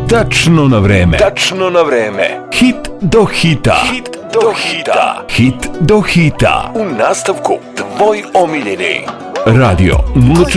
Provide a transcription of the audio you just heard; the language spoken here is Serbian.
tačno na vreme. Tačno na vreme. Hit do hita. Hit do hita. Hit do hita. U nastavku tvoj omiljeni Radio 04